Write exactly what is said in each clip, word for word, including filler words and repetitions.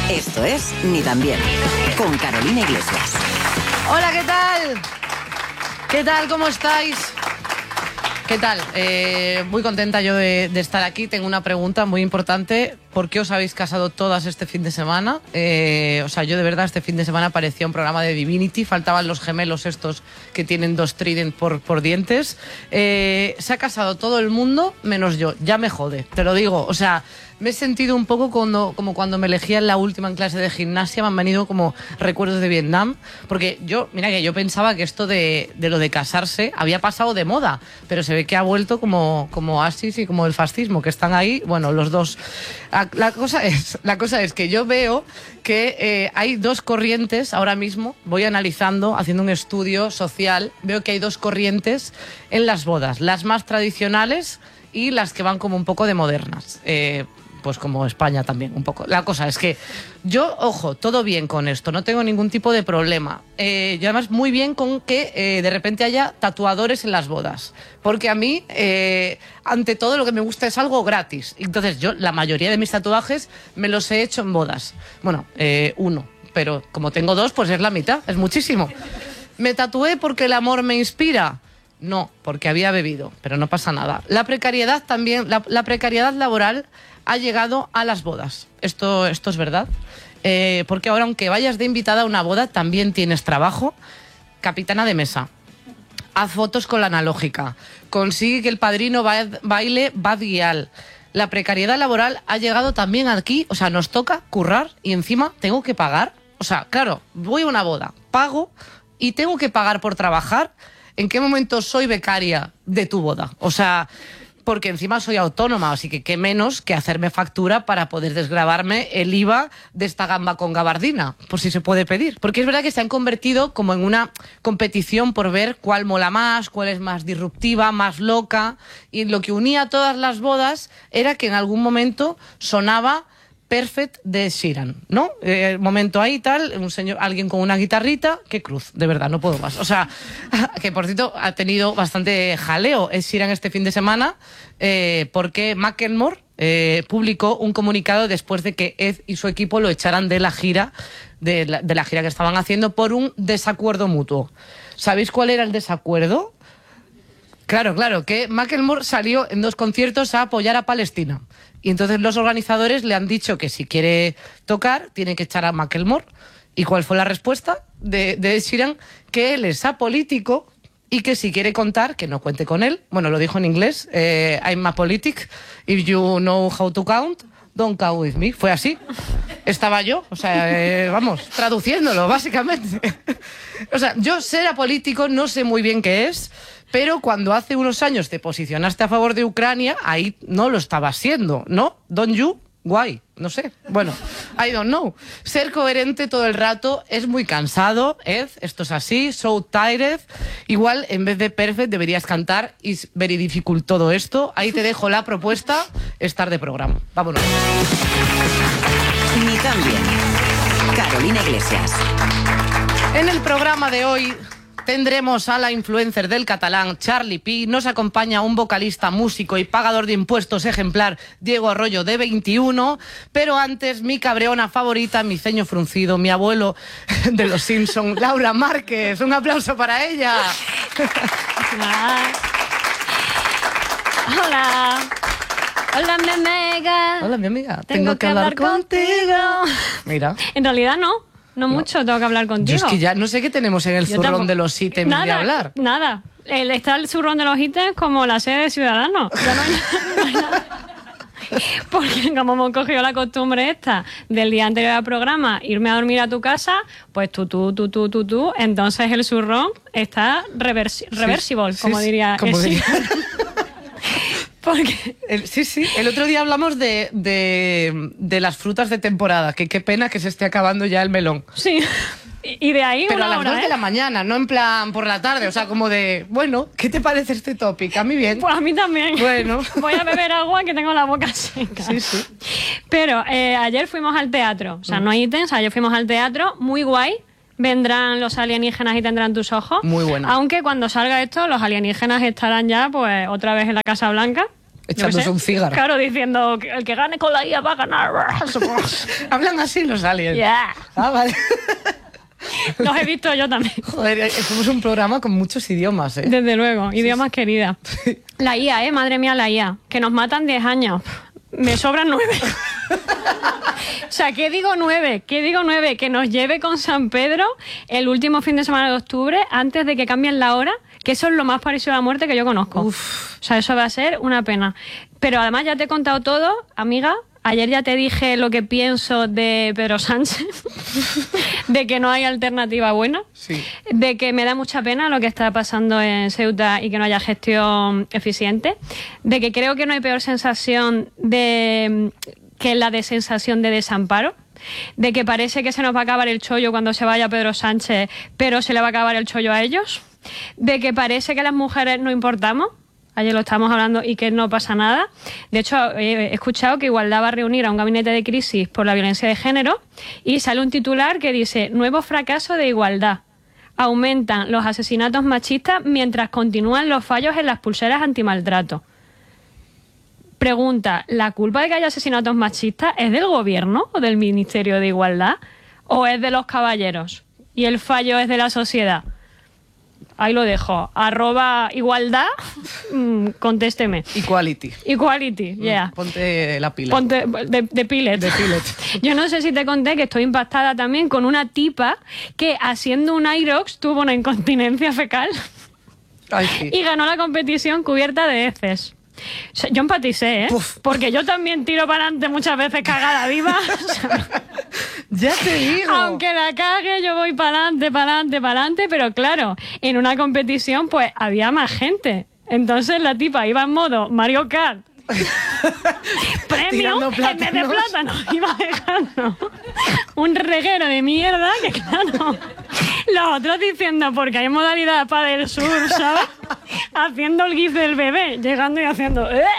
Esto es Ni tan bien, con Carolina Iglesias. Hola, ¿qué tal? ¿Qué tal? ¿Cómo estáis? ¿Qué tal? Eh, muy contenta yo de, de estar aquí. Tengo una pregunta muy importante. ¿Por qué os habéis casado todas este fin de semana? Eh, o sea, yo de verdad este fin de semana parecía un programa de Divinity. Faltaban los gemelos estos que tienen dos trident por, por dientes. Eh, se ha casado todo el mundo menos yo. Ya me jode, te lo digo. O sea, me he sentido un poco cuando, como cuando me elegían la última en clase de gimnasia. Me han venido como recuerdos de Vietnam. Porque yo, mira que yo pensaba que esto de, de lo de casarse había pasado de moda. Pero se ve que ha vuelto como, como Asis y como el fascismo, que están ahí, bueno, los dos. La cosa es, la cosa es que yo veo que eh, hay dos corrientes ahora mismo. Voy analizando, haciendo un estudio social. Veo que hay dos corrientes en las bodas. Las más tradicionales y las que van como un poco de modernas. Eh, pues como España también, un poco. La cosa es que yo, ojo, todo bien con esto, no tengo ningún tipo de problema. Eh, y además muy bien con que eh, de repente haya tatuadores en las bodas. Porque a mí, eh, ante todo, lo que me gusta es algo gratis. Entonces yo, la mayoría de mis tatuajes me los he hecho en bodas. Bueno, eh, uno, pero como tengo dos, pues es la mitad, es muchísimo. ¿Me tatué porque el amor me inspira? No, porque había bebido, pero no pasa nada. La precariedad también, la, la precariedad laboral ha llegado a las bodas. Esto, esto es verdad. Eh, porque ahora, aunque vayas de invitada a una boda, también tienes trabajo. Capitana de mesa. Haz fotos con la analógica. Consigue que el padrino ba baile bad guial. La precariedad laboral ha llegado también aquí. O sea, nos toca currar y encima tengo que pagar. O sea, claro, voy a una boda, pago y tengo que pagar por trabajar. ¿En qué momento soy becaria de tu boda? O sea, porque encima soy autónoma, así que qué menos que hacerme factura para poder desgravarme el I V A de esta gamba con gabardina, por si se puede pedir. Porque es verdad que se han convertido como en una competición por ver cuál mola más, cuál es más disruptiva, más loca, y lo que unía a todas las bodas era que en algún momento sonaba Perfect de Sheeran, ¿no? Eh, el momento ahí tal, un señor, alguien con una guitarrita, qué cruz, de verdad, no puedo más. O sea, que por cierto ha tenido bastante jaleo Ed Sheeran este fin de semana, eh, porque Macklemore eh, publicó un comunicado después de que Ed y su equipo lo echaran de la gira, de la, de la gira que estaban haciendo por un desacuerdo mutuo. ¿Sabéis cuál era el desacuerdo? Claro, claro, que Macklemore salió en dos conciertos a apoyar a Palestina. Y entonces los organizadores le han dicho que si quiere tocar, tiene que echar a Macklemore. ¿Y cuál fue la respuesta de, de Ed Sheeran? Que él es apolítico y que si quiere contar, que no cuente con él. Bueno, lo dijo en inglés. Eh, I'm apolitic. If you know how to count, don't count with me. Fue así. Estaba yo, o sea, eh, vamos, traduciéndolo, básicamente. O sea, yo ser apolítico no sé muy bien qué es, pero cuando hace unos años te posicionaste a favor de Ucrania, ahí no lo estabas siendo, ¿no? Don't you? Why? No sé. Bueno, I don't know. Ser coherente todo el rato es muy cansado, Ed. Esto es así, so tired. Igual, en vez de perfect, deberías cantar It's very difficult todo esto. Ahí te dejo la propuesta, estar de programa. Vámonos. Ni tan bien. Carolina Iglesias. En el programa de hoy tendremos a la influencer del catalán Charlie Pi, nos acompaña un vocalista, músico y pagador de impuestos ejemplar, Diego Arroyo, de veintiuno, pero antes mi cabreona favorita, mi ceño fruncido, mi abuelo de los Simpson, Laura Márquez. Un aplauso para ella. Hola. Hola. Hola, mi amiga. Hola, mi amiga. Tengo, Tengo que, que hablar, hablar contigo. Mira. En realidad no. No mucho, no. Tengo que hablar contigo. Yo es que ya no sé qué tenemos en el Yo zurrón tampoco... de los ítems nada, de hablar. Nada, el, está el zurrón de los ítems como la sede de Ciudadanos. Ya no hay, no hay nada. Porque como hemos cogido la costumbre esta del día anterior al programa, irme a dormir a tu casa, pues tú, tú, tú, tú, tú, tú, entonces el zurrón está reversi reversible, sí, como sí, diría. Como diría. Porque... El, sí, sí. El otro día hablamos de, de, de las frutas de temporada, que qué pena que se esté acabando ya el melón. Sí. Y de ahí Pero una a las hora, dos ¿eh? de la mañana, no en plan por la tarde. O sea, como de, bueno, ¿qué te parece este tópico? A mí bien. Pues a mí también. Bueno. Voy a beber agua que tengo la boca seca. Sí, sí. Pero eh, ayer fuimos al teatro. O sea, mm. no hay ítems. Ayer fuimos al teatro. Muy guay. Vendrán los alienígenas y tendrán tus ojos. Muy buena. Aunque cuando salga esto, los alienígenas estarán ya, pues, otra vez en la Casa Blanca. echándose un cigarro. Claro, diciendo que el que gane con la I A va a ganar. Hablan así los aliens. Yeah. Ah, vale. Los he visto yo también. Joder, somos un programa con muchos idiomas, ¿eh? Desde luego, idiomas queridas. La I A, ¿eh? Madre mía, la I A. Que nos matan diez años. Me sobran nueve. O sea, ¿qué digo nueve? ¿Qué digo nueve? Que nos lleve con San Pedro el último fin de semana de octubre antes de que cambien la hora, que eso es lo más parecido a la muerte que yo conozco. Uf. O sea, eso va a ser una pena. Pero además ya te he contado todo, amiga. Ayer ya te dije lo que pienso de Pedro Sánchez, de que no hay alternativa buena, sí. De que me da mucha pena lo que está pasando en Ceuta y que no haya gestión eficiente, de que creo que no hay peor sensación de que la de sensación de desamparo, de que parece que se nos va a acabar el chollo cuando se vaya Pedro Sánchez, pero se le va a acabar el chollo a ellos, de que parece que las mujeres no importamos. Ayer lo estábamos hablando y que no pasa nada. De hecho, he escuchado que Igualdad va a reunir a un gabinete de crisis por la violencia de género y sale un titular que dice: nuevo fracaso de Igualdad. Aumentan los asesinatos machistas mientras continúan los fallos en las pulseras antimaltrato. Pregunta, ¿la culpa de que haya asesinatos machistas es del gobierno o del Ministerio de Igualdad? ¿O es de los caballeros? ¿Y el fallo es de la sociedad? Ahí lo dejo. Arroba igualdad, mm, contésteme. Equality. Equality, yeah. Ponte la pila. Ponte de, de pilet. De pilet. Yo no sé si te conté que estoy impactada también con una tipa que haciendo un Irox tuvo una incontinencia fecal. Ay, sí. Y ganó la competición cubierta de heces. O sea, yo empaticé, ¿eh? Uf. Porque yo también tiro para adelante muchas veces cagada viva. O sea, ya te digo. Aunque la cague, yo voy para adelante, para adelante, para adelante. Pero claro, en una competición pues había más gente. Entonces la tipa iba en modo Mario Kart. Premio en vez de plátano. Iba dejando un reguero de mierda que claro, los otros diciendo porque hay modalidad para el sur, ¿sabes? Haciendo el gif del bebé, llegando y haciendo ¿eh?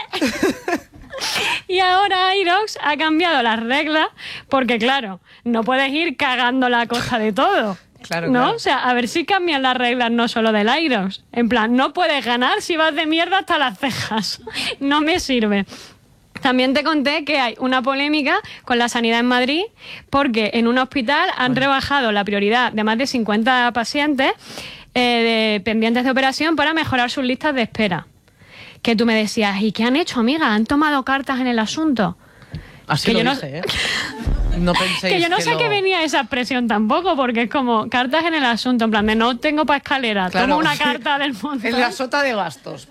Y ahora Irox ha cambiado las reglas porque claro, no puedes ir cagando la cosa de todo. Claro, ¿no? claro. O sea, a ver si cambian las reglas no solo del Irox. En plan, no puedes ganar si vas de mierda hasta las cejas. No me sirve. También te conté que hay una polémica con la sanidad en Madrid porque en un hospital han bueno. rebajado la prioridad de más de cincuenta pacientes eh, de, pendientes de operación para mejorar sus listas de espera. Que tú me decías, ¿y qué han hecho, amiga? ¿Han tomado cartas en el asunto? Así que lo yo dije, no... ¿eh? No penséis que yo no que sé lo... qué venía esa expresión tampoco, porque es como cartas en el asunto, en plan de no tengo para escalera, claro, tomo una carta del fondo. En la sota de bastos.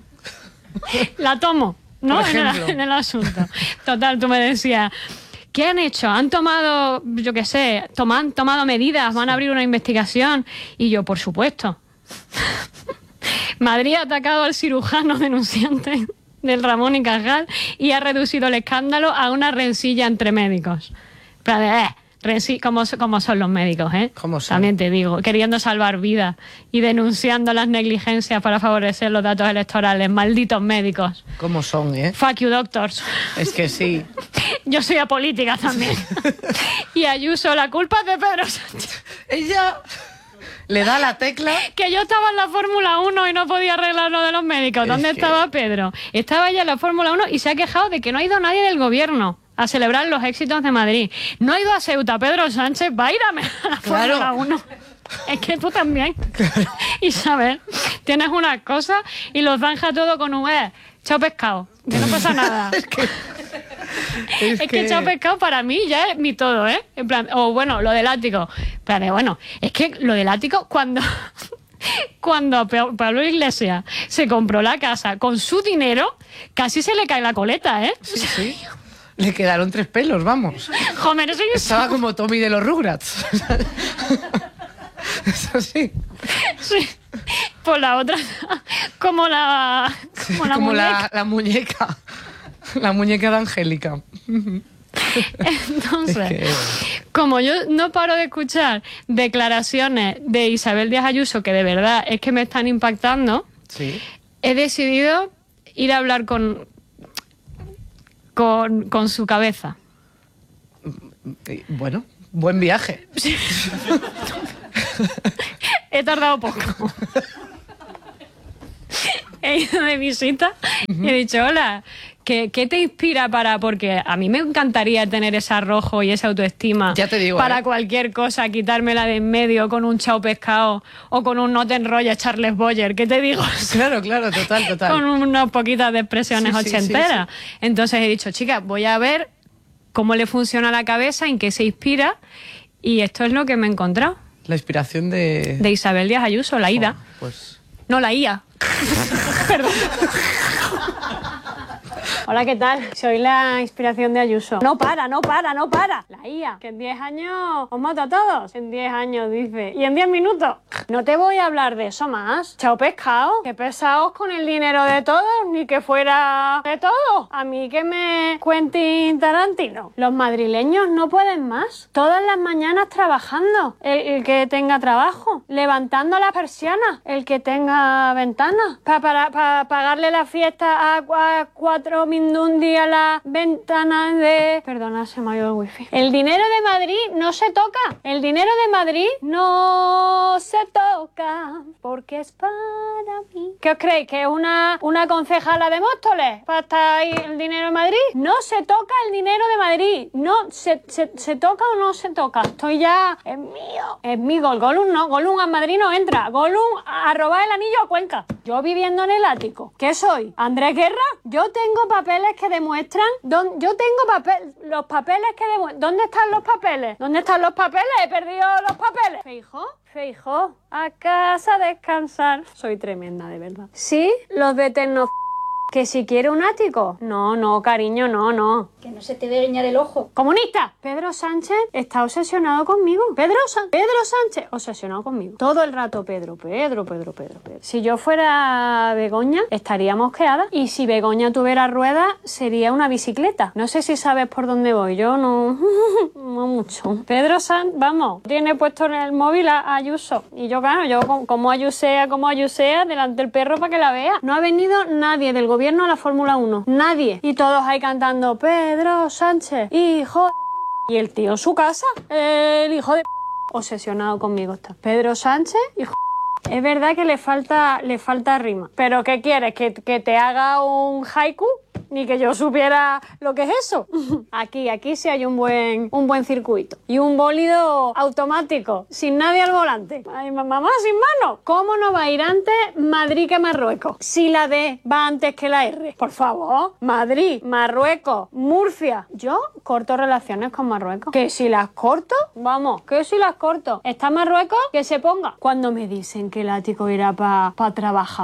La tomo, ¿no? En el, en el asunto. Total, tú me decías, ¿qué han hecho? ¿Han tomado, yo qué sé, toman, tomado medidas? ¿Van a abrir una investigación? Y yo, por supuesto. Madrid ha atacado al cirujano denunciante del Ramón y Cajal y ha reducido el escándalo a una rencilla entre médicos. Pero, eh, renci como, como son los médicos, ¿eh? ¿Cómo son? También te digo, queriendo salvar vidas y denunciando las negligencias para favorecer los datos electorales. Malditos médicos. ¿Cómo son, eh? Fuck you, doctors. Es que sí. Yo soy apolítica también. Y Ayuso, la culpa es de Pedro Sánchez. Ella... le da la tecla. Que yo estaba en la Fórmula uno y no podía arreglar lo de los médicos. ¿Dónde es que... estaba Pedro? Estaba ella en la Fórmula uno y se ha quejado de que no ha ido nadie del gobierno a celebrar los éxitos de Madrid. No ha ido a Ceuta. Pedro Sánchez va a ir a la Fórmula claro. uno. Es que tú también. Claro. Isabel, tienes una cosa y los zanja todo con un eh, chao pescado. Que no pasa nada. Es que... Es, es que, que chao pescado para mí ya es mi todo, ¿eh? En plan, o bueno, lo del ático. En plan, bueno, es que lo del ático, cuando, cuando Pablo Iglesias se compró la casa con su dinero, casi se le cae la coleta, ¿eh? Sí, sí. Le quedaron tres pelos, vamos. Joder, eso estaba como Tommy de los Rugrats. Eso sí. Sí. Por la otra, como la, como la como muñeca. La, la muñeca. La muñeca de Angélica. Entonces, es que... como yo no paro de escuchar declaraciones de Isabel Díaz Ayuso que de verdad es que me están impactando, ¿sí? He decidido ir a hablar con, con, con su cabeza. Bueno, buen viaje. Sí. He tardado poco. he ido de visita uh-huh. y he dicho, hola, ¿qué, ¿qué te inspira para...? Porque a mí me encantaría tener ese arrojo y esa autoestima. Ya te digo, para ¿eh? cualquier cosa, quitármela de en medio con un chao pescado o con un no te enrolles Charles Boyer. ¿Qué te digo? Claro, claro, total, total. Con unas poquitas de expresiones sí, sí, ochenteras. Sí, sí. Entonces he dicho, chicas, voy a ver cómo le funciona la cabeza, en qué se inspira, y esto es lo que me he encontrado. La inspiración de... De Isabel Díaz Ayuso, la ida. Oh, pues... No, la I A. Perdón. Hola, ¿qué tal? Soy la inspiración de Ayuso. No para, no para, no para. La I A, que en diez años os mato a todos. En diez años, dice. Y en diez minutos. No te voy a hablar de eso más. Chao pescado. Que pesaos con el dinero de todos, ni que fuera de todos. A mí que me Quentin Tarantino. Los madrileños no pueden más. Todas las mañanas trabajando. El, el que tenga trabajo. Levantando las persianas. El que tenga ventanas. Para pa, pa, pagarle la fiesta a, a cuatro Mindundi a las ventanas de... Perdona, se me ha ido el wifi. El dinero de Madrid no se toca. El dinero de Madrid no se toca porque es para mí. ¿Qué os creéis? ¿Que es una, una concejala de Móstoles para estar ahí el dinero de Madrid? No se toca el dinero de Madrid. No, se, se, se toca o no se toca. Estoy ya... Es mío. Es mío. El Gollum no. Gollum a Madrid no entra. Gollum a robar el anillo a Cuenca. Yo viviendo en el ático. ¿Qué soy? ¿Andrés Guerra? Yo tengo papeles que demuestran... Don, yo tengo papel, los papeles que demuestran... ¿Dónde están los papeles? ¿Dónde están los papeles? He perdido los papeles. ¿Feijóo? Feijóo, a casa a descansar. Soy tremenda, de verdad. Sí, los de Tecno... ¿Que si quiere un ático? No, no, cariño, no, no. Que no se te debe guiñar el ojo. ¡Comunista! Pedro Sánchez está obsesionado conmigo. Pedro, San... Pedro Sánchez, obsesionado conmigo. Todo el rato, Pedro, Pedro, Pedro, Pedro, Pedro. Si yo fuera Begoña, estaría mosqueada. Y si Begoña tuviera ruedas, sería una bicicleta. No sé si sabes por dónde voy. Yo no... no mucho. Pedro Sánchez, vamos, tiene puesto en el móvil a Ayuso. Y yo, claro, yo como Ayusea, como Ayusea, delante del perro para que la vea. No ha venido nadie del gobierno a la Fórmula uno. Nadie. Y todos ahí cantando Pedro Sánchez, hijo de... Y el tío en su casa, el hijo de... Obsesionado conmigo está. Pedro Sánchez, hijo de... Es verdad que le falta, le falta rima. ¿Pero qué quieres? ¿Que, que te haga un haiku? Ni que yo supiera lo que es eso. Aquí, aquí sí hay un buen, un buen circuito. Y un bólido automático, sin nadie al volante. Ay, mamá, sin mano. ¿Cómo no va a ir antes Madrid que Marruecos? Si la D va antes que la R. Por favor, Madrid, Marruecos, Murcia. Yo corto relaciones con Marruecos. Que si las corto, vamos, que si las corto. ¿Está Marruecos? Que se ponga. Cuando me dicen que el ático irá para pa trabajar.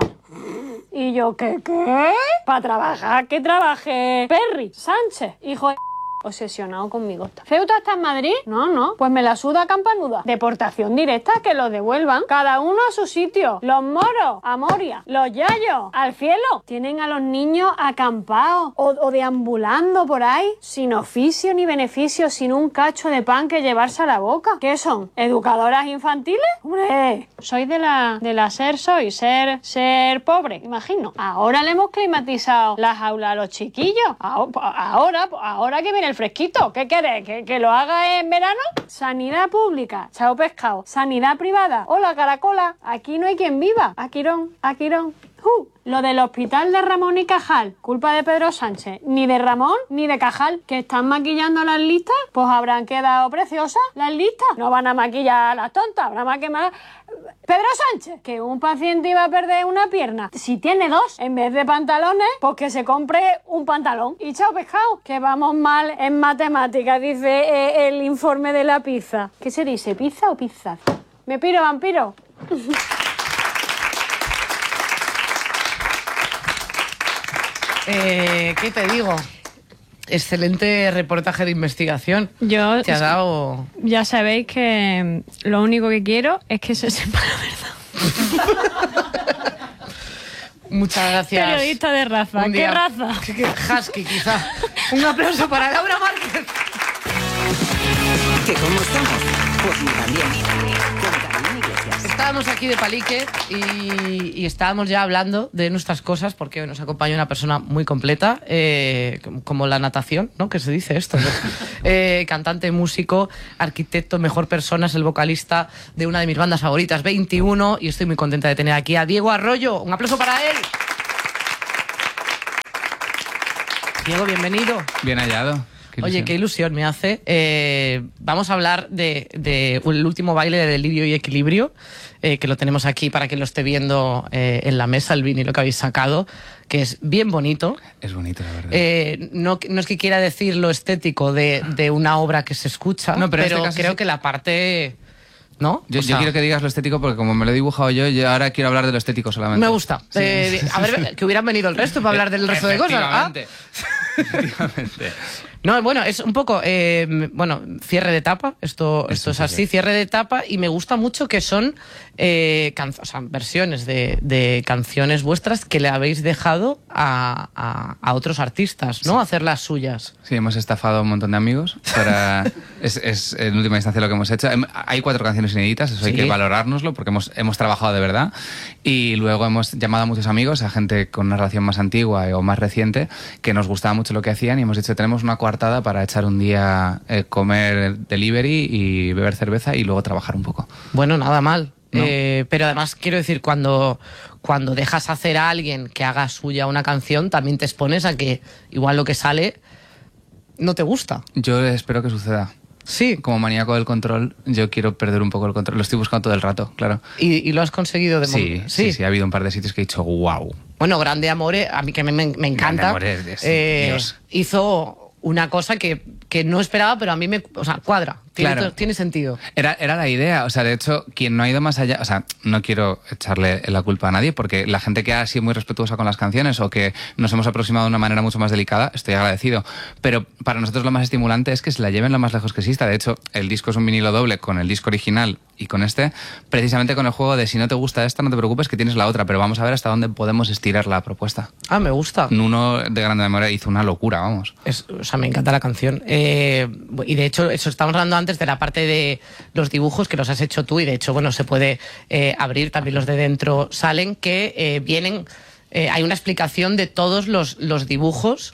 Y yo, ¿qué, qué? ¿Para trabajar? ¿Qué trabaje? Perry Sánchez, hijo de... Obsesionado conmigo está. ¿Ceuta está en Madrid? No, no. Pues me la suda campanuda. Deportación directa, que los devuelvan. Cada uno a su sitio. Los moros a Moria. Los yayos al cielo. Tienen a los niños acampados o, o deambulando por ahí, sin oficio ni beneficio, sin un cacho de pan que llevarse a la boca. ¿Qué son? ¿Educadoras infantiles? Hombre, soy de la de la ser soy, ser, ser pobre, imagino. Ahora le hemos climatizado las aulas a los chiquillos. Ahora, ahora, ahora que viene el fresquito. ¿Qué quieres? ¿Que, ¿Que lo haga en verano? Sanidad pública. Chao pescado. Sanidad privada. Hola, caracola. Aquí no hay quien viva. Aquirón, Aquirón. Uh, lo del hospital de Ramón y Cajal, culpa de Pedro Sánchez. Ni de Ramón ni de Cajal, que están maquillando las listas, pues habrán quedado preciosas las listas. No van a maquillar a las tontas, habrá más que más. Pedro Sánchez, que un paciente iba a perder una pierna, si tiene dos, en vez de pantalones, pues que se compre un pantalón. Y chao pescado, que vamos mal en matemáticas, dice eh, el informe de la pizza. ¿Qué se dice? ¿Pizza o pizza? ¿Me piro, vampiro? Eh, ¿Qué te digo? Excelente reportaje de investigación. Yo te ha dado... Ya sabéis que lo único que quiero es que se sepa la verdad. Muchas gracias. Periodista de raza. ¿Qué día... raza? ¿Qué, qué husky, quizá. Un aplauso para Laura Márquez. ¿Que cómo estamos? Pues muy también. Estábamos aquí de palique y, y estábamos ya hablando de nuestras cosas porque nos acompaña una persona muy completa, eh, como la natación, ¿no? ¿Qué se dice esto? eh, cantante, músico, arquitecto, mejor persona, es el vocalista de una de mis bandas favoritas, veintiuno, y estoy muy contenta de tener aquí a Diego Arroyo. Un aplauso para él. Diego, bienvenido. Bien hallado. Qué Oye, qué ilusión me hace. Eh, vamos a hablar de, de el último baile de Delirio y Equilibrio, eh, que lo tenemos aquí para quien lo esté viendo eh, en la mesa, el vinilo que habéis sacado, que es bien bonito. Es bonito, la verdad. Eh, no, no es que quiera decir lo estético de, de una obra que se escucha, no, pero, pero este creo sí. que la parte... ¿No? Yo, o sea, yo quiero que digas lo estético porque como me lo he dibujado yo, yo ahora quiero hablar de lo estético solamente. Me gusta. Sí. Eh, a ver, que hubieran venido el resto para hablar del resto de cosas. ¿Ah? Efectivamente. No, bueno, es un poco, eh, bueno, cierre de etapa, esto, esto es así, cierre de etapa, y me gusta mucho que son eh, o sea, versiones de, de canciones vuestras que le habéis dejado a, a, a otros artistas, ¿no? Sí. Hacer las suyas. Sí, hemos estafado a un montón de amigos para... es, es en última instancia lo que hemos hecho. Hay cuatro canciones inéditas, eso sí. Hay que valorárnoslo porque hemos, hemos trabajado de verdad, y luego hemos llamado a muchos amigos, a gente con una relación más antigua o más reciente, que nos gustaba mucho lo que hacían, y hemos dicho, tenemos una coartada para echar un día, eh, comer delivery y beber cerveza y luego trabajar un poco. Bueno, nada mal. ¿No? Eh, pero además quiero decir, cuando, cuando dejas hacer a alguien que haga suya una canción, también te expones a que igual lo que sale no te gusta. Yo espero que suceda. Sí. Como maníaco del control, yo quiero perder un poco el control. Lo estoy buscando todo el rato, claro. ¿Y, y lo has conseguido de sí, sí, sí, sí. Ha habido un par de sitios que he dicho, wow. Bueno, Grande Amore, a mí que me, me, me encanta. Grande Amore, sí, eh, Dios. Hizo una cosa que, que no esperaba, pero a mí me... O sea, cuadra. Tiene, claro. tiene sentido. Era, era la idea, o sea, de hecho, quien no ha ido más allá, o sea, no quiero echarle la culpa a nadie, porque la gente que ha sido muy respetuosa con las canciones o que nos hemos aproximado de una manera mucho más delicada, estoy agradecido. Pero para nosotros lo más estimulante es que se la lleven lo más lejos que exista. De hecho, el disco es un vinilo doble con el disco original y con este, precisamente con el juego de si no te gusta esta, no te preocupes que tienes la otra, pero vamos a ver hasta dónde podemos estirar la propuesta. Ah, me gusta. Nuno de Grande Amore hizo una locura, vamos. Es, o sea, me encanta la canción. Eh, y de hecho, eso estábamos hablando antes de la parte de los dibujos que los has hecho tú, y de hecho, bueno, se puede eh, abrir, también los de dentro salen, que eh, vienen, eh, hay una explicación de todos los, los dibujos.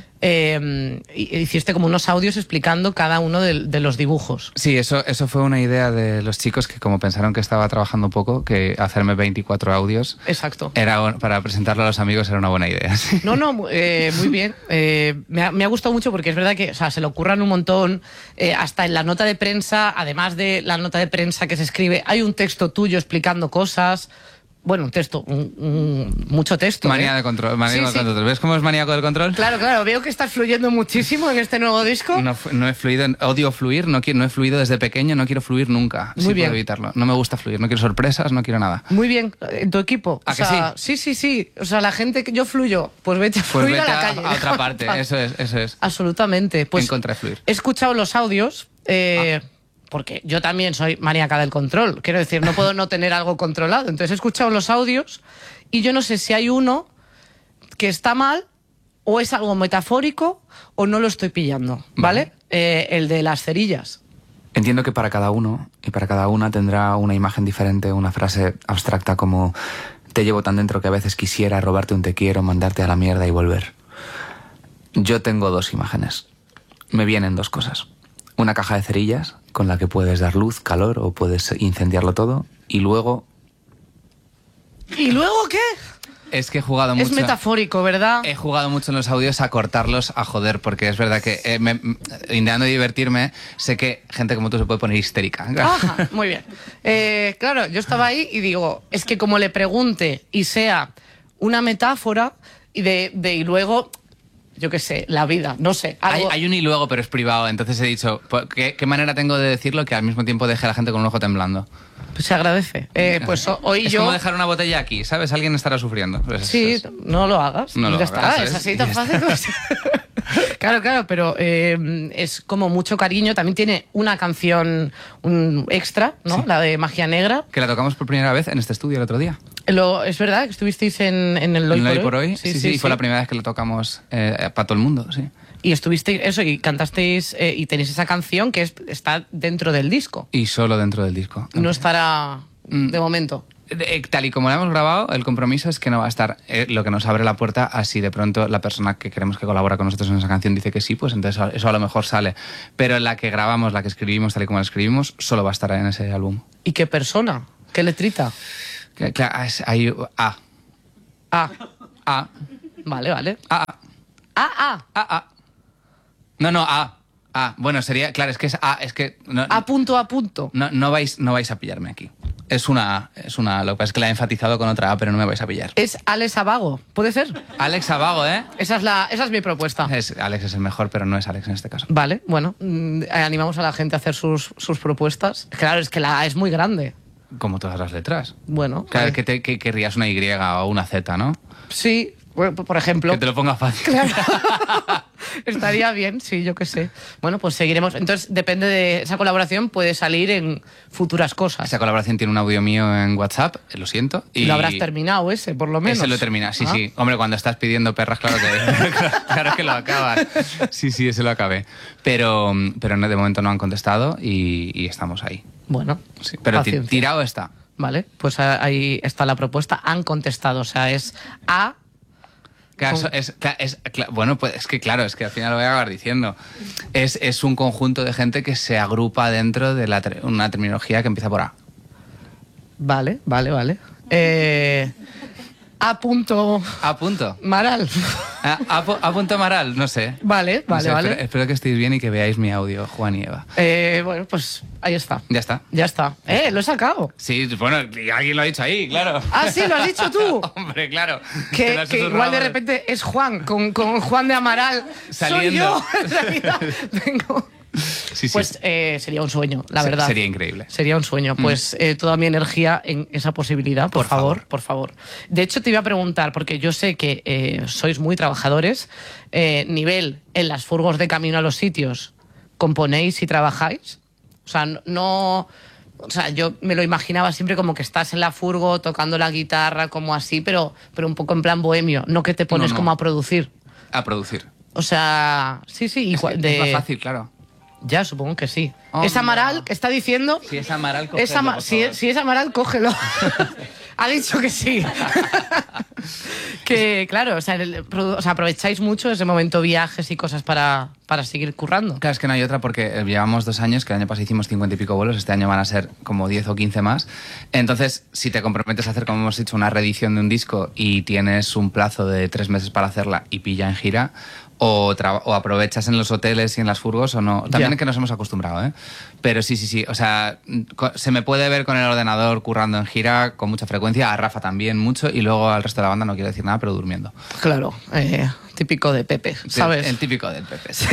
Eh, hiciste como unos audios explicando cada uno de, de los dibujos. Sí, eso, eso fue una idea de los chicos que, como pensaron que estaba trabajando poco, que hacerme veinticuatro audios. Exacto. Era, para presentarlo a los amigos era una buena idea. ¿Sí? No, no, eh, muy bien. Eh, me, ha, me ha gustado mucho porque es verdad que, o sea, se le ocurran un montón. Eh, hasta en la nota de prensa, además de la nota de prensa que se escribe, hay un texto tuyo explicando cosas. Bueno, un texto, un, un, mucho texto. Manía ¿eh? de control. Manía sí, sí, de control. Sí. ¿Ves cómo es maníaco del control? Claro, claro. Veo que estás fluyendo muchísimo en este nuevo disco. No, no he fluido, odio fluir, no, quiero, no he fluido desde pequeño, no quiero fluir nunca. Muy sí bien. Puedo evitarlo. No me gusta fluir, no quiero sorpresas, no quiero nada. Muy bien. ¿En tu equipo? ¿A o que sea, sí? Sí, sí, sí. O sea, la gente que yo fluyo, pues vete a pues fluir vete a la calle. A otra parte, eso es, eso es. Absolutamente. Pues en contra de fluir. He escuchado los audios. Eh, ah. Porque yo también soy maníaca del control. Quiero decir, no puedo no tener algo controlado. Entonces he escuchado los audios y yo no sé si hay uno que está mal o es algo metafórico o no lo estoy pillando, ¿vale? vale. Eh, el de las cerillas. Entiendo que para cada uno y para cada una tendrá una imagen diferente, una frase abstracta como te llevo tan dentro que a veces quisiera robarte un te quiero, mandarte a la mierda y volver. Yo tengo dos imágenes. Me vienen dos cosas. Una caja de cerillas con la que puedes dar luz, calor o puedes incendiarlo todo. Y luego... ¿Y luego qué? Es que he jugado mucho... Es metafórico, ¿verdad? He jugado mucho en los audios a cortarlos, a joder, porque es verdad que eh, me, intentando divertirme, sé que gente como tú se puede poner histérica. Ajá, muy bien. Eh, claro, yo estaba ahí y digo, es que como le pregunte y sea una metáfora y de, de y luego... yo qué sé, la vida, no sé. Algo... Hay, hay un y luego, pero es privado. Entonces he dicho, ¿qué, ¿qué manera tengo de decirlo que al mismo tiempo deje a la gente con un ojo temblando? Pues se agradece. Eh, pues hoy es yo... Es como dejar una botella aquí, ¿sabes? Alguien estará sufriendo. Pues sí, es... no lo hagas. No lo ya hagas, está, es así tan fácil. Claro, claro, pero eh, es como mucho cariño. También tiene una canción un extra, ¿no? Sí. La de Magia Negra. Que la tocamos por primera vez en este estudio el otro día. Lo, es verdad que estuvisteis en, en el Hoy, ¿En por, hoy hoy por hoy. Sí, sí, sí, sí, y sí. fue la primera vez que lo tocamos eh, para todo el mundo, sí. Y estuvisteis, eso, y cantasteis, eh, y tenéis esa canción que es, está dentro del disco. Y solo dentro del disco. No okay. estará de mm. momento. Tal y como la hemos grabado, el compromiso es que no va a estar. Eh, lo que nos abre la puerta, así de pronto la persona que queremos que colabora con nosotros en esa canción dice que sí, pues entonces eso a lo mejor sale. Pero la que grabamos, la que escribimos, tal y como la escribimos, solo va a estar en ese álbum. ¿Y qué persona? ¿Qué letrita? Claro, hay A. A. A. Vale, vale. A. Ah, ah. Ah, ah. No, no, A. Ah, bueno, sería, claro, es que es A, es que no, A punto a punto. no, no vais, no vais a pillarme aquí. Es una A, es una A. Lo que pasa es que la he enfatizado con otra A, pero no me vais a pillar. Es Alex Abago, ¿puede ser? Alex Abago, ¿eh? Esa es, la, esa es mi propuesta. Es, Alex es el mejor, pero no es Alex en este caso. Vale, bueno, mm, animamos a la gente a hacer sus, sus propuestas. Claro, es que la A es muy grande. Como todas las letras. Bueno, Claro, eh, que, te, que querrías una Y o una Z, ¿no? sí, bueno, por ejemplo. Que te lo ponga fácil. Claro. Estaría bien, sí, yo qué sé. Bueno, pues seguiremos. Entonces, depende de esa colaboración, puede salir en futuras cosas. Esa colaboración tiene un audio mío en WhatsApp, eh, lo siento. Y Lo habrás terminado ese, por lo menos. Ese lo termina, sí, Ah. sí. Hombre, cuando estás pidiendo perras, claro que, claro que lo acabas. Sí, sí, ese lo acabé. Pero, pero no, de momento no han contestado y, y estamos ahí. Bueno, Sí, pero ti- paciencia. tirado está. Vale, pues ahí está la propuesta. Han contestado, o sea, es A. Claro, Con- es, cla- es- cla- bueno, pues es que claro, es que al final lo voy a acabar diciendo. Es, es un conjunto de gente que se agrupa dentro de la ter- una terminología que empieza por A. Vale, vale, vale. Eh, A punto A punto. Maral. A, a pu- a punto Maral, no sé. Vale, No vale, sé, vale. Espero, espero que estéis bien y que veáis mi audio, Juan y Eva. Eh, bueno, pues ahí está. Ya está. Ya está. Eh, lo he sacado. Sí, bueno, y alguien lo ha dicho ahí, claro. Ah, sí, lo has dicho tú. Hombre, claro. Te Que, lo has que igual susurrado. de repente es Juan, con, con Juan de Amaral. Soy Saliendo. yo, en realidad. Vengo. Sí, sí. Pues eh, sería un sueño, la Se- verdad. sería increíble. Sería un sueño. Pues eh, toda mi energía en esa posibilidad, por, Por favor, favor. por favor. De hecho, te iba a preguntar, porque yo sé que eh, sois muy trabajadores, eh, nivel en las furgos de camino a los sitios, ¿componéis y trabajáis? O sea, no- no... O sea, yo me lo imaginaba siempre como que estás en la furgo tocando la guitarra, como así, pero, pero un poco en plan bohemio, no que te pones No, no. como a producir. A producir. O sea, sí, sí. y Es, cua- que de- es más fácil, claro. Ya, supongo que sí. Hombre. Es Amaral que está diciendo... Si es Amaral, Es cógelo, Ama- por si, favor. si es Amaral, cógelo. Ha dicho que sí. Que, claro, o sea, el- produ- o sea, aprovecháis mucho ese momento viajes y cosas para, para seguir currando. Claro, es que no hay otra porque eh, llevamos dos años, que el año pasado hicimos cincuenta y pico vuelos, este año van a ser como diez o quince más. Entonces, si te comprometes a hacer, como hemos dicho, una reedición de un disco y tienes un plazo de tres meses para hacerla y pilla en gira, o, traba- o aprovechas en los hoteles y en las furgos o no. También Ya. es que nos hemos acostumbrado, ¿eh? Pero sí, sí, sí. O sea, co- se me puede ver con el ordenador currando en gira con mucha frecuencia, a Rafa también mucho, y luego al resto de la banda no quiero decir nada, pero durmiendo. Claro, eh, típico de Pepe, ¿sabes? El, el típico del Pepe. sí.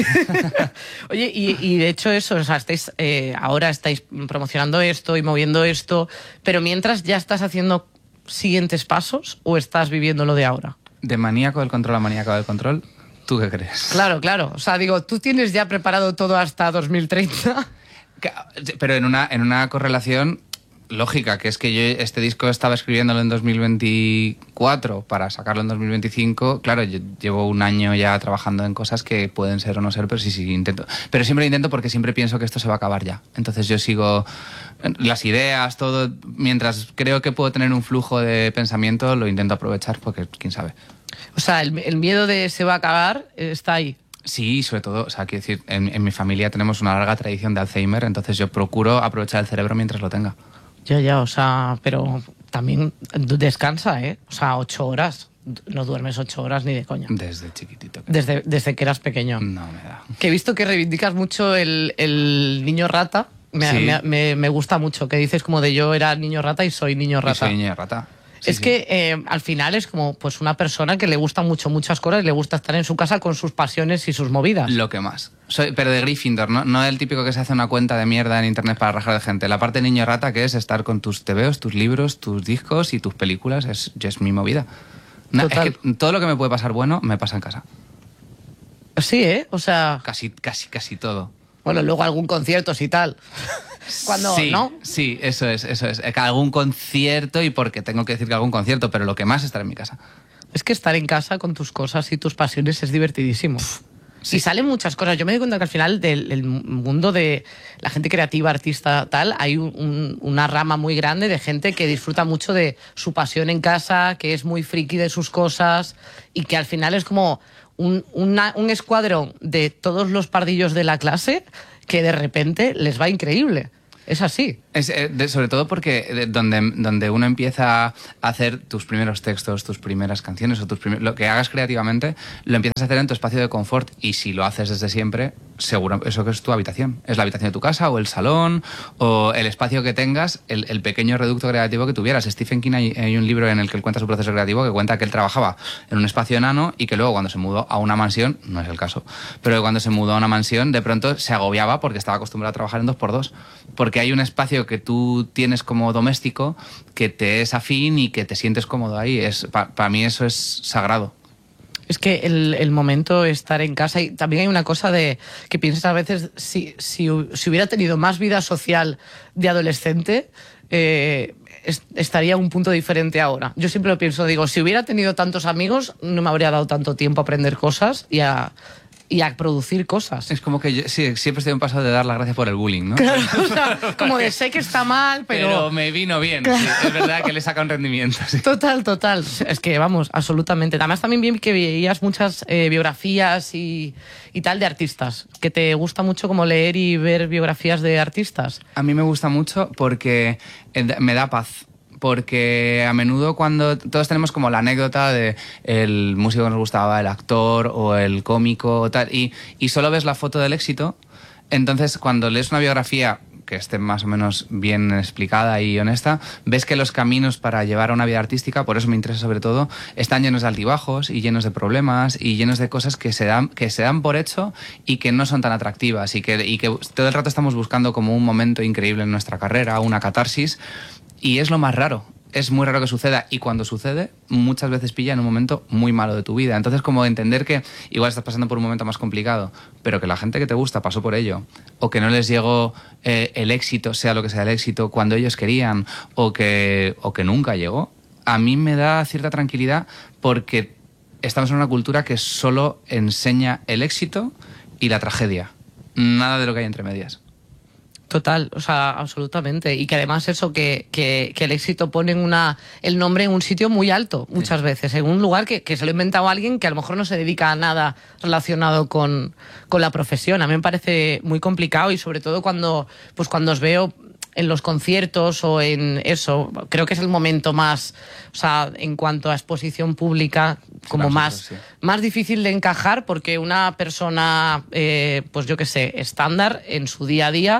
Oye, y, y de hecho eso, o sea, estáis, eh, ahora estáis promocionando esto y moviendo esto, pero mientras ya estás haciendo siguientes pasos o estás viviendo lo de ahora. De maníaco del control a maníaco del control, ¿tú qué crees? Claro, claro. O sea, digo, tú tienes ya preparado todo hasta dos mil treinta. Que- Pero en una, en una correlación lógica, que es que yo este disco estaba escribiéndolo en dos mil veinticuatro para sacarlo en dos mil veinticinco. Claro, yo llevo un año ya trabajando en cosas que pueden ser o no ser, pero sí, sí, intento. Pero siempre intento porque siempre pienso que esto se va a acabar ya. Entonces yo sigo las ideas, todo, mientras creo que puedo tener un flujo de pensamiento, lo intento aprovechar porque quién sabe. O sea, el, el miedo de se va a acabar eh, está ahí. Sí, sobre todo, o sea, quiero decir, en, en mi familia tenemos una larga tradición de Alzheimer, entonces yo procuro aprovechar el cerebro mientras lo tenga. Ya, ya, o sea, pero también descansa, ¿eh? O sea, ocho horas. No duermes ocho horas ni de coña. Desde chiquitito. que- Desde, desde que eras pequeño. No me da. Que he visto que reivindicas mucho el, el niño rata. Me, Sí. me- me- me gusta mucho. Que dices como de yo era niño rata y soy niño Y rata. soy niño de rata. Sí, es sí. que eh, al final es como pues una persona que le gustan mucho muchas cosas y le gusta estar en su casa con sus pasiones y sus movidas. Lo que más. Soy, pero de Gryffindor, ¿no? No el típico que se hace una cuenta de mierda en internet para rajar de gente. La parte niño rata que es estar con tus tebeos, tus libros, tus discos y tus películas es, es mi movida. Na- es Total. que todo lo que me puede pasar bueno me pasa en casa. Sí, ¿eh? O sea, Casi, casi, casi todo. bueno, luego algún concierto y tal. Cuando, sí, ¿no? Sí, eso es, eso es. Eh, que Algún concierto, y porque tengo que decir que algún concierto, pero lo que más es estar en mi casa. Es que estar en casa con tus cosas y tus pasiones es divertidísimo. sí. Y salen muchas cosas. Yo me doy cuenta que al final del el mundo de la gente creativa, artista, tal, hay un- un- una rama muy grande de gente que disfruta mucho de su pasión en casa, que es muy friki de sus cosas y que al final es como un, una- un escuadrón de todos los pardillos de la clase que de repente les va increíble. Es así. Es, eh, de, sobre todo porque de, donde, donde uno empieza a hacer tus primeros textos, tus primeras canciones o tus primer, lo que hagas creativamente, lo empiezas a hacer en tu espacio de confort, y si lo haces desde siempre, seguro eso que es tu habitación. Es la habitación de tu casa o el salón o el espacio que tengas, el, el pequeño reducto creativo que tuvieras. Stephen King, hay, hay un libro en el que él cuenta su proceso creativo, que cuenta que él trabajaba en un espacio enano y que luego cuando se mudó a una mansión, no es el caso, pero cuando se mudó a una mansión de pronto se agobiaba porque estaba acostumbrado a trabajar en dos por dos, porque hay un espacio que tú tienes como doméstico que te es afín y que te sientes cómodo ahí. Es, para pa mí eso es sagrado. Es que el, el momento de estar en casa, y también hay una cosa de que piensas a veces, si, si, si hubiera tenido más vida social de adolescente, eh, est estaría a un punto diferente ahora. Yo siempre lo pienso, digo, si hubiera tenido tantos amigos, no me habría dado tanto tiempo a aprender cosas y a... y a producir cosas. Es como que yo, sí, siempre estoy en paso de dar las gracias por el bullying, ¿no? Claro, o sea, como de sé que está mal, pero... Pero me vino bien. Claro. Sí, es verdad que le saca un rendimiento. Sí. Total, total. Es que, vamos, absolutamente. Además, también vi que veías muchas eh, biografías y, y tal de artistas. Que te gusta mucho como leer y ver biografías de artistas. A mí me gusta mucho porque me da paz. Porque a menudo cuando todos tenemos como la anécdota de el músico que nos gustaba, el actor o el cómico o tal, y, y solo ves la foto del éxito, entonces cuando lees una biografía que esté más o menos bien explicada y honesta, ves que los caminos para llevar a una vida artística, por eso me interesa sobre todo, están llenos de altibajos y llenos de problemas y llenos de cosas que se dan, que se dan por hecho y que no son tan atractivas y que, y que todo el rato estamos buscando como un momento increíble en nuestra carrera, una catarsis. Y es lo más raro, es muy raro que suceda, y cuando sucede muchas veces pilla en un momento muy malo de tu vida. Entonces, como entender que igual estás pasando por un momento más complicado, pero que la gente que te gusta pasó por ello, o que no les llegó eh, el éxito, sea lo que sea el éxito, cuando ellos querían, o que, o que nunca llegó, a mí me da cierta tranquilidad, porque estamos en una cultura que solo enseña el éxito y la tragedia, nada de lo que hay entre medias. Total, o sea, absolutamente. Y que además eso, que, que, que el éxito pone una, el nombre en un sitio muy alto, muchas sí. veces, en un lugar que, que se lo ha inventado alguien que a lo mejor no se dedica a nada relacionado con, con la profesión. A mí me parece muy complicado, y sobre todo cuando, pues cuando os veo en los conciertos o en eso, creo que es el momento más, o sea, en cuanto a exposición pública, como más, sí. más difícil de encajar, porque una persona, eh, pues yo qué sé, estándar en su día a día,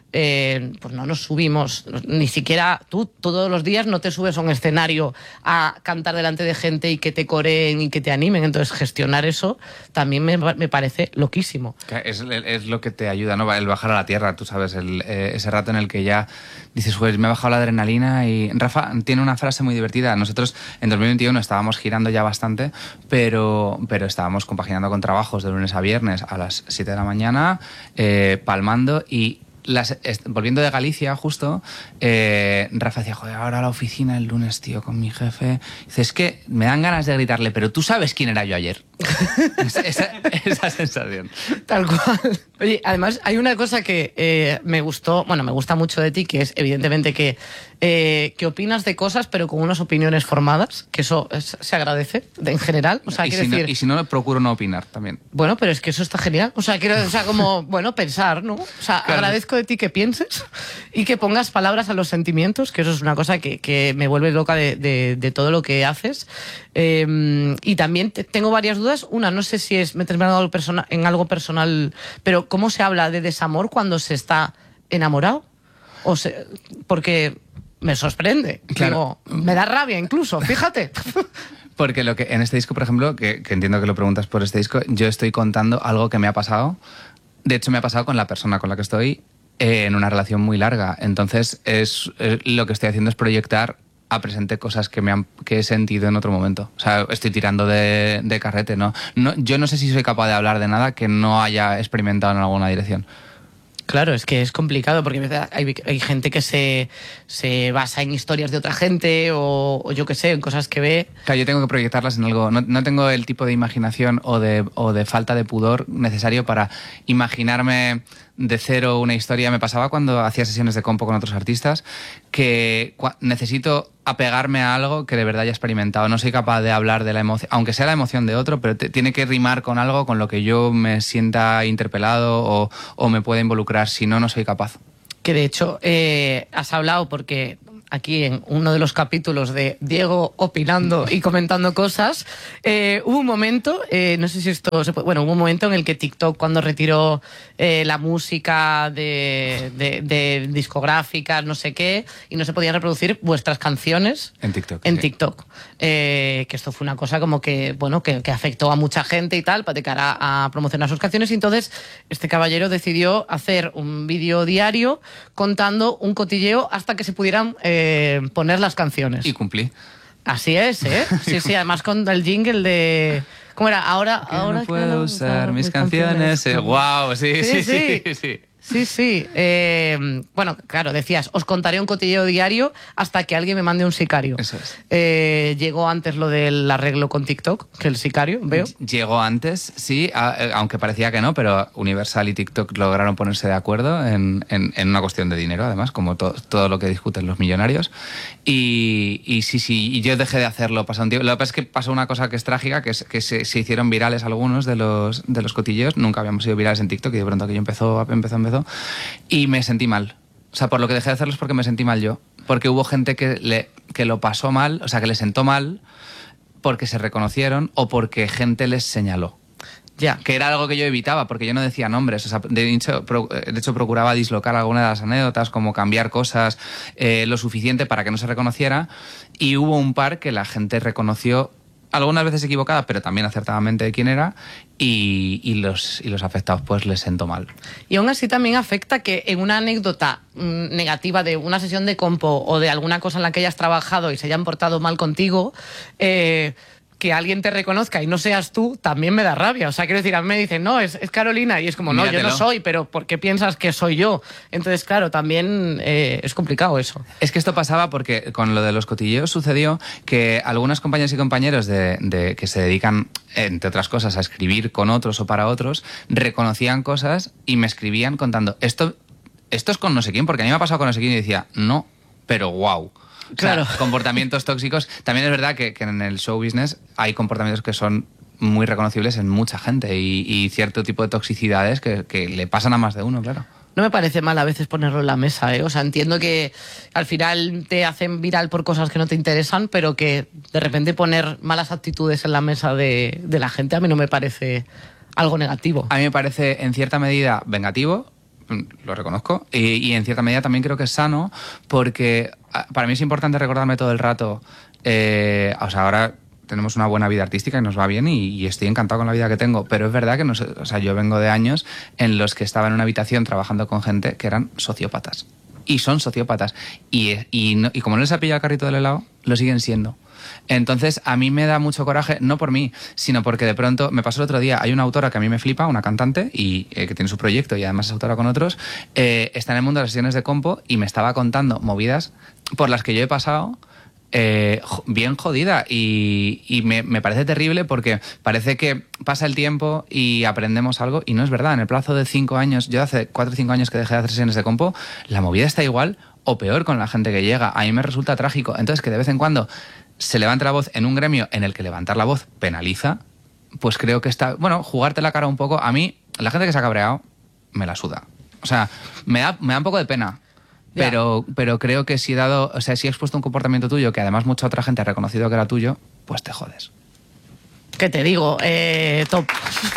Eh, pues no nos subimos, ni siquiera tú todos los días no te subes a un escenario a cantar delante de gente y que te coreen y que te animen. Entonces gestionar eso también me, me parece loquísimo. Es, es lo que te ayuda, ¿no? El bajar a la tierra, tú sabes, el, eh, ese rato en el que ya dices, pues me ha bajado la adrenalina. Y Rafa tiene una frase muy divertida. Nosotros en dos mil veintiuno estábamos girando ya bastante, pero, pero estábamos compaginando con trabajos de lunes a viernes a las siete de la mañana, eh, palmando. Y Las, volviendo de Galicia justo, eh, Rafa decía, joder, ahora a la oficina el lunes, tío, con mi jefe. Dice, es que me dan ganas de gritarle, pero tú sabes quién era yo ayer. esa, esa, esa sensación. Tal cual. Oye, además hay una cosa que eh, me gustó, bueno, me gusta mucho de ti, que es evidentemente que, eh, que opinas de cosas, pero con unas opiniones formadas, que eso es, se agradece de, en general. O sea, y, quiero si decir, no, y si no, procuro no opinar también. Bueno, pero es que eso está genial. O sea, quiero, o sea, como, bueno, pensar, ¿no? O sea, claro. Agradezco de ti que pienses y que pongas palabras a los sentimientos, que eso es una cosa que, que me vuelve loca de, de, de todo lo que haces. Eh, y también te, tengo varias dudas. Una, no sé si es meterme en algo, persona, en algo personal, pero ¿cómo se habla de desamor cuando se está enamorado? O se, porque me sorprende. Claro. Digo, me da rabia incluso, fíjate. Porque lo que en este disco, por ejemplo, que, que entiendo que lo preguntas por este disco, yo estoy contando algo que me ha pasado. De hecho, me ha pasado con la persona con la que estoy eh, en una relación muy larga. Entonces, es, es lo que estoy haciendo es proyectar a presente cosas que me han que he sentido en otro momento. O sea, estoy tirando de, de carrete, ¿no? no yo no sé si soy capaz de hablar de nada que no haya experimentado en alguna dirección. Claro, es que es complicado porque hay, hay gente que se, se basa en historias de otra gente o, o yo qué sé, en cosas que ve. Claro, yo tengo que proyectarlas en algo. No, no tengo el tipo de imaginación o de, o de falta de pudor necesario para imaginarme de cero una historia. Me pasaba cuando hacía sesiones de compo con otros artistas que necesito apegarme a algo que de verdad haya experimentado. No soy capaz de hablar de la emoción, aunque sea la emoción de otro, pero te, tiene que rimar con algo con lo que yo me sienta interpelado o, o me pueda involucrar. Si no, no soy capaz. Que de hecho eh, has hablado porque aquí en uno de los capítulos de Diego opinando y comentando cosas, eh, hubo un momento, eh, no sé si esto se puede, bueno, hubo un momento en el que TikTok, cuando retiró eh, la música de, de, de discográficas, no sé qué, y no se podían reproducir vuestras canciones En TikTok. en sí. TikTok. Eh, que esto fue una cosa como que, bueno, que, que afectó a mucha gente y tal, para de cara a promocionar sus canciones, y entonces este caballero decidió hacer un vídeo diario contando un cotilleo hasta que se pudieran eh, poner las canciones. Y cumplí. Así es, ¿eh? Sí, sí, además con el jingle de... ¿Cómo era? Ahora, Que ahora no puedo usar mis canciones. Eh, wow, sí, sí, sí, sí, sí. Sí, sí. Eh, bueno, claro, decías, os contaré un cotilleo diario hasta que alguien me mande un sicario. Eso es. Eh, llegó antes lo del arreglo con TikTok, que el sicario, veo. Llegó antes, sí, a- eh, aunque parecía que no, pero Universal y TikTok lograron ponerse de acuerdo en, en- en una cuestión de dinero, además, como to- todo lo que discuten los millonarios. Y, y sí, sí, y yo dejé de hacerlo, pasó un tiempo. Lo que pasa es que pasó una cosa que es trágica, que es que se, se hicieron virales algunos de los, de los cotilleos. Nunca habíamos sido virales en TikTok y de pronto aquello empezó, empezó, empezó. Y me sentí mal. O sea, por lo que dejé de hacerlo es porque me sentí mal yo. Porque hubo gente que, le, que lo pasó mal, o sea, que le sentó mal porque se reconocieron o porque gente les señaló. Ya. Que era algo que yo evitaba, porque yo no decía nombres. O sea, de hecho, pro, de hecho procuraba dislocar alguna de las anécdotas, como cambiar cosas eh, lo suficiente para que no se reconociera. Y hubo un par que la gente reconoció, algunas veces equivocada, pero también acertadamente de quién era, y, y, los, y los afectados pues les sentó mal. Y aún así también afecta que en una anécdota mmm, negativa de una sesión de compo o de alguna cosa en la que hayas trabajado y se hayan portado mal contigo, eh, que alguien te reconozca y no seas tú, también me da rabia. O sea, quiero decir, a mí me dicen, no, es, es Carolina, y es como, no, Míratelo. yo no soy, pero ¿por qué piensas que soy yo? Entonces, claro, también eh, es complicado eso. Es que esto pasaba porque con lo de los cotilleos sucedió que algunas compañeras y compañeros de, de, que se dedican, entre otras cosas, a escribir con otros o para otros, reconocían cosas y me escribían contando, esto, esto es con no sé quién, porque a mí me ha pasado con no sé quién, y decía, no, pero wow. O sea, Claro. comportamientos tóxicos. También es verdad que, que en el show business hay comportamientos que son muy reconocibles en mucha gente y, y cierto tipo de toxicidades que, que le pasan a más de uno, claro. No me parece mal a veces ponerlo en la mesa, ¿eh? O sea, entiendo que al final te hacen viral por cosas que no te interesan, pero que de repente poner malas actitudes en la mesa de, de la gente a mí no me parece algo negativo. A mí me parece en cierta medida vengativo, lo reconozco, y, y en cierta medida también creo que es sano, porque para mí es importante recordarme todo el rato, eh, o sea, ahora tenemos una buena vida artística y nos va bien y, y estoy encantado con la vida que tengo, pero es verdad que no sé, o sea, yo vengo de años en los que estaba en una habitación trabajando con gente que eran sociópatas, y son sociópatas, y, y, no, y como no les ha pillado el carrito del helado, lo siguen siendo. Entonces, a mí me da mucho coraje, no por mí, sino porque de pronto, me pasó el otro día, hay una autora que a mí me flipa, una cantante, y eh, que tiene su proyecto y además es autora con otros, eh, está en el mundo de las sesiones de compo y me estaba contando movidas por las que yo he pasado eh, bien jodida y, y me, me parece terrible porque parece que pasa el tiempo y aprendemos algo y no es verdad. En el plazo de cinco años, yo hace cuatro o cinco años que dejé de hacer sesiones de compo, la movida está igual o peor con la gente que llega. A mí me resulta trágico. Entonces, que de vez en cuando se levante la voz en un gremio en el que levantar la voz penaliza, pues creo que está... Bueno, jugarte la cara un poco... A mí, la gente que se ha cabreado, me la suda. O sea, me da, me da un poco de pena. Ya. Pero, pero creo que si he dado... O sea, si he expuesto un comportamiento tuyo que además mucha otra gente ha reconocido que era tuyo, pues te jodes. ¿Qué te digo? Eh, top.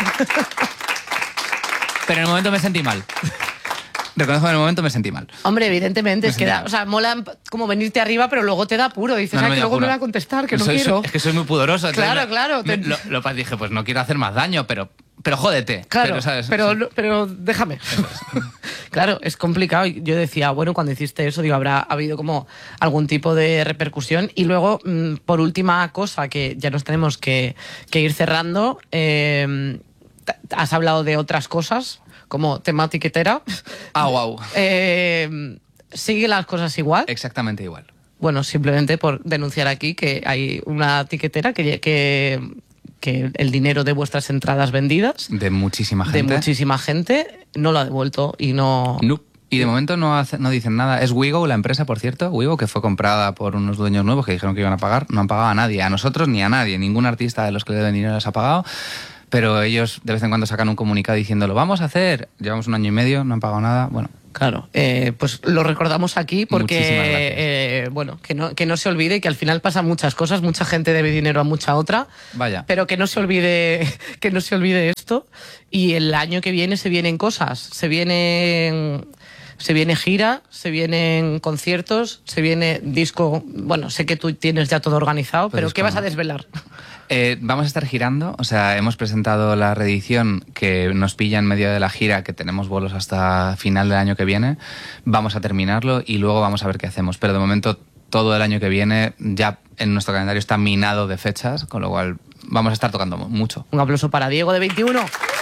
Pero en el momento me sentí mal. Reconozco que en el momento me sentí mal. Hombre, evidentemente, Me es que sentí da, mal. o sea, mola como venirte arriba, pero luego te da puro. Dices, No, no "Ay, me que da luego apuro. me va a contestar, que no Soy- quiero. soy- es que soy muy pudoroso. entonces Claro, me- claro, me- te- lo, lo pas- dije, pues no quiero hacer más daño, pero, pero jódete. Claro, pero, ¿sabes? pero, no- pero déjame. Claro, es complicado. Y yo decía, bueno, cuando hiciste eso, digo, habrá habido como algún tipo de repercusión. Y luego, mm, por última cosa, que ya nos tenemos que, que ir cerrando, eh, t- has hablado de otras cosas, como tema tiquetera. Ah, wow. Eh, ¿Sigue las cosas igual? Exactamente igual. Bueno, simplemente por denunciar aquí que hay una tiquetera que, que, que el dinero de vuestras entradas vendidas, De muchísima de gente. muchísima gente, no lo ha devuelto y no... Nope. Y de momento no, hace- no dicen nada. Es Wigo, la empresa, por cierto. Wigo, que fue comprada por unos dueños nuevos que dijeron que iban a pagar. No han pagado a nadie, a nosotros ni a nadie. Ningún artista de los que le deben dinero les ha pagado. Pero ellos de vez en cuando sacan un comunicado diciendo, lo vamos a hacer. Llevamos un año y medio, no han pagado nada. Bueno, Claro, eh, pues lo recordamos aquí porque, Muchísimas gracias. eh, bueno, que no, que no se olvide que al final pasan muchas cosas, mucha gente debe dinero a mucha otra, Vaya. pero que no se olvide, que no se olvide esto. Y el año que viene se vienen cosas, se vienen, se viene gira, se vienen conciertos, se viene disco. Bueno, sé que tú tienes ya todo organizado, pero Pues ¿qué vas como- a desvelar? Eh, vamos a estar girando, o sea, hemos presentado la reedición que nos pilla en medio de la gira, que tenemos vuelos hasta final del año que viene. Vamos a terminarlo y luego vamos a ver qué hacemos. Pero de momento, todo el año que viene ya en nuestro calendario está minado de fechas, con lo cual vamos a estar tocando mucho. Un aplauso para Diego de veintiuno.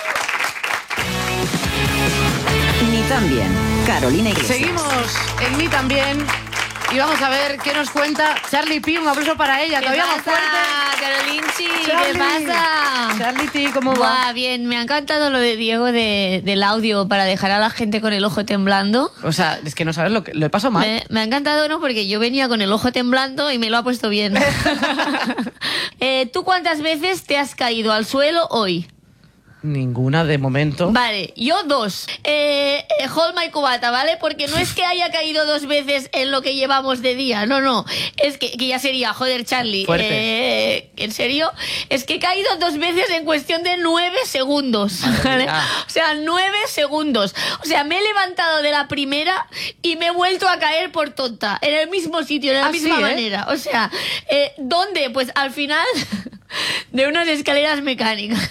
Ni tan bien. Carolina Iglesias. Seguimos en mí también. Y vamos a ver qué nos cuenta Charlie P. Un aplauso para ella. ¿Qué Todavía más pasa, fuerte. Carolinchi? Charlie. ¿Qué pasa? Charlie T, ¿cómo va? Buah, bien, me ha encantado lo de Diego de, del audio para dejar a la gente con el ojo temblando. O sea, es que no sabes lo que lo he pasado mal. Me, me ha encantado, ¿no? Porque yo venía con el ojo temblando y me lo ha puesto bien. eh, ¿Tú cuántas veces te has caído al suelo hoy? Ninguna de momento. Vale, yo dos. Eh, eh, hold my cubata, ¿vale? Porque no es que haya caído dos veces en lo que llevamos de día, no, no. Es que, que ya sería, joder, Charlie. Fuerte. Eh, ¿En serio? Es que he caído dos veces en cuestión de nueve segundos. ¿Vale? mía. O sea, nueve segundos. O sea, me he levantado de la primera y me he vuelto a caer por tonta. En el mismo sitio, en la Ah, misma sí, ¿eh? manera. O sea, eh, ¿dónde? Pues al final de unas escaleras mecánicas.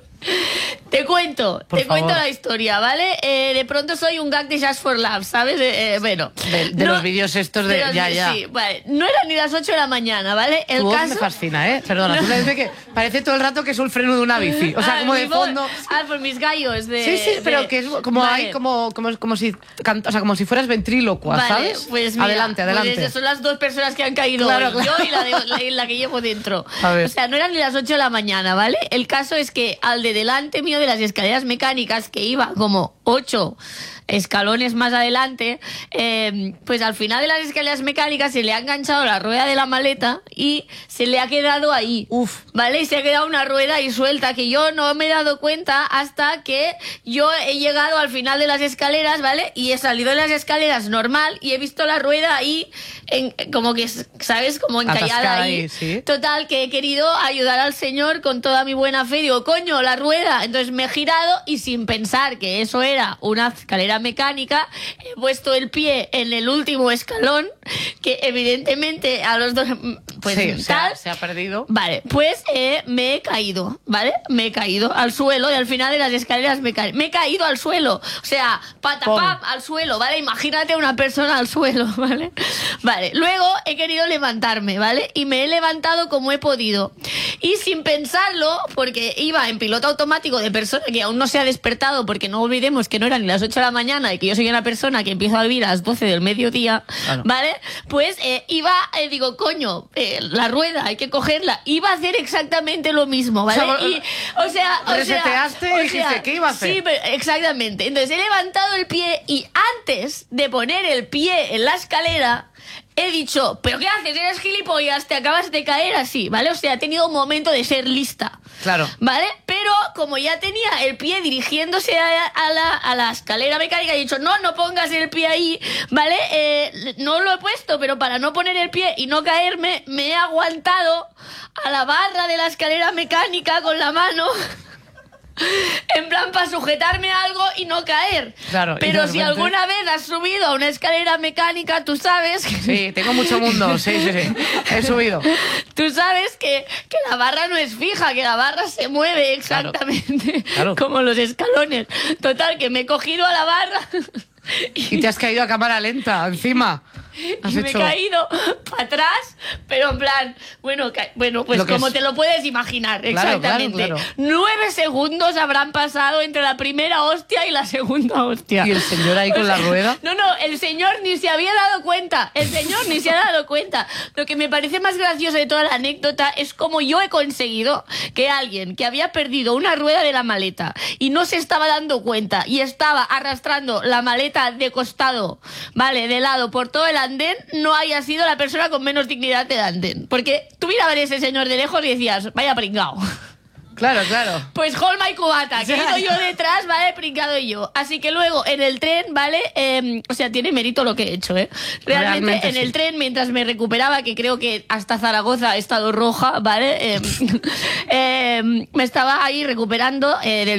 Te cuento, Por te cuento favor. la historia, ¿vale? Eh, de pronto soy un gag de Just for Love, ¿sabes? Eh, eh, bueno. De, de No- los vídeos estos de... los- ya, ya. Sí, vale. No eran ni las ocho de la mañana, ¿vale? El Tu voz caso... me fascina, ¿eh? Perdona, No. simplemente que parece todo el rato que es un freno de una bici. O sea, Ah, como mi de voz- fondo... Ah, por mis gallos de... Sí, sí, pero de- que es como Vale. hay como, como, como si canta, o sea, como si fueras ventrílocua, Vale, ¿sabes? pues mira, adelante, adelante. pues son las dos personas que han caído Claro, hoy, claro. yo y la, de- la, la que llevo dentro. A ver. O sea, no eran ni las ocho de la mañana, ¿vale? El caso es que al de delante mío de las escaleras mecánicas, que iba como ocho escalones más adelante, eh, pues al final de las escaleras mecánicas se le ha enganchado la rueda de la maleta y se le ha quedado ahí. Uf. ¿Vale? Y se ha quedado una rueda ahí suelta que yo no me he dado cuenta hasta que yo he llegado al final de las escaleras, ¿vale? Y he salido de las escaleras normal y he visto la rueda ahí, en, como que, ¿sabes? Como encallada Atascada ahí. ahí, sí. Total, que he querido ayudar al señor con toda mi buena fe. Digo, coño, la rueda. Entonces me he girado y sin pensar que eso era una escalera mecánica, he puesto el pie en el último escalón, que evidentemente a los dos, pues sí, se tal. ha, se ha perdido. Vale, pues eh, me he caído, ¿vale? Me he caído al suelo y al final de las escaleras me, ca me he caído al suelo. O sea, patapam, al suelo, ¿vale? Imagínate una persona al suelo, ¿vale? Vale, luego he querido levantarme, ¿vale? Y me he levantado como he podido. Y sin pensarlo, porque iba en piloto automático de persona que aún no se ha despertado, porque no olvidemos que no eran ni las ocho de la mañana y que yo soy una persona que empiezo a vivir a las doce del mediodía, Claro. ¿vale? Pues eh, iba, eh, digo, coño, eh, la rueda hay que cogerla. Iba a hacer exactamente lo mismo, ¿vale? O sea, y, o sea, o reseteaste sea, y dijiste, ¿qué iba a hacer? Sí, pero- exactamente. Entonces he levantado el pie y antes de poner el pie en la escalera, he dicho, ¿pero qué haces? Eres gilipollas, te acabas de caer así, ¿vale? O sea, he tenido un momento de ser lista. Claro. ¿Vale? Pero como ya tenía el pie dirigiéndose a, a la, a la escalera mecánica, he dicho, no, no pongas el pie ahí, ¿vale? Eh, no lo he puesto, pero para no poner el pie y no caerme, me he aguantado a la barra de la escalera mecánica con la mano. En plan, para sujetarme a algo y no caer. Claro, y Pero de si repente- alguna vez has subido a una escalera mecánica, tú sabes que... Sí, tengo mucho mundo. Sí, sí, sí. He subido. Tú sabes que, que la barra no es fija, que la barra se mueve Claro. exactamente Claro. como los escalones. Total, que me he cogido a la barra Y te has caído a cámara lenta, encima. Has y me he hecho... caído para atrás, pero en plan, bueno, ca- bueno pues Lo que como es- te lo puedes imaginar, Claro, exactamente. claro, claro. Nueve segundos habrán pasado entre la primera hostia y la segunda hostia. Y el señor ahí con la rueda. No, no, el señor ni se había dado cuenta. El señor ni se ha dado cuenta. Lo que me parece más gracioso de toda la anécdota es cómo yo he conseguido que alguien que había perdido una rueda de la maleta y no se estaba dando cuenta y estaba arrastrando la maleta de costado, vale, de lado por todo el andén, no haya sido la persona con menos dignidad del andén. Porque tú mira a ver a ese señor de lejos y decías, vaya pringao. Claro, claro. Pues hold my cubata, que he ido yo detrás, ¿vale? brincado yo. Así que luego en el tren, ¿vale? Eh, o sea, tiene mérito lo que he hecho, ¿eh? Realmente, Realmente en sí. el tren, mientras me recuperaba, que creo que hasta Zaragoza he estado roja, ¿vale? Eh, eh, me estaba ahí recuperando eh, del